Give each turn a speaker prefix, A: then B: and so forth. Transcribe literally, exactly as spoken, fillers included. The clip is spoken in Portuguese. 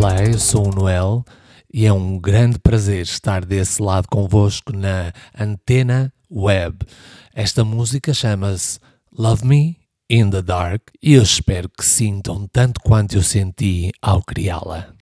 A: Olá, eu sou o Noel e é um grande prazer estar desse lado convosco na Antena Web. Esta música chama-se Love Me in the Dark e eu espero que sintam tanto quanto eu senti ao criá-la.